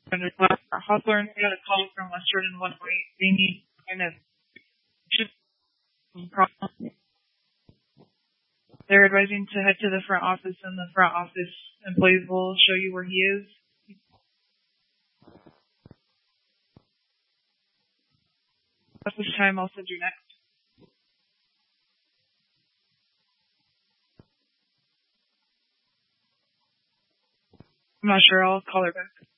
Hawthorne, we got a call from West Jordan 108. They need kind of problem. They're advising to head to the front office, and the front office employees will show you where he is. At this time, I'll send you next. I'm not sure. I'll call her back.